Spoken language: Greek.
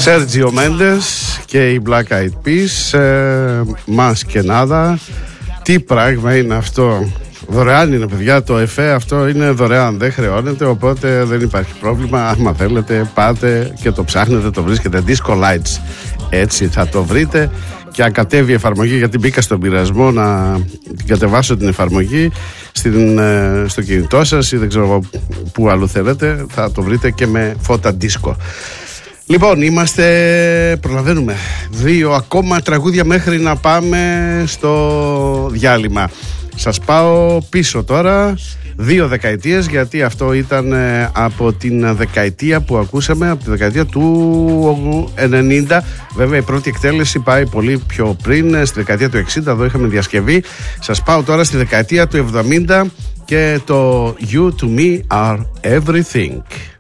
Sergio Mendes και οι Black Eyed Peas, Μας και Νάδα. Τι πράγμα είναι αυτό. Δωρεάν είναι, παιδιά, το εφέ αυτό είναι δωρεάν, δεν χρεώνεται, οπότε δεν υπάρχει πρόβλημα. Άμα θέλετε πάτε και το ψάχνετε, το βρίσκετε. Disco Lights, έτσι θα το βρείτε. Και αν κατέβει η εφαρμογή, γιατί μπήκα στον πειρασμό να την κατεβάσω την εφαρμογή στο κινητό σας ή δεν ξέρω πού αλλού θέλετε, θα το βρείτε και με φώτα disco. Λοιπόν, προλαβαίνουμε 2 ακόμα τραγούδια μέχρι να πάμε στο διάλειμμα. Σας πάω πίσω τώρα 2 δεκαετίες, γιατί αυτό ήταν από την δεκαετία που ακούσαμε, από τη δεκαετία του 90. Βέβαια η πρώτη εκτέλεση πάει πολύ πιο πριν, στη δεκαετία του 60, εδώ είχαμε διασκευή. Σας πάω τώρα στη δεκαετία του 70 και το You to Me Are Everything.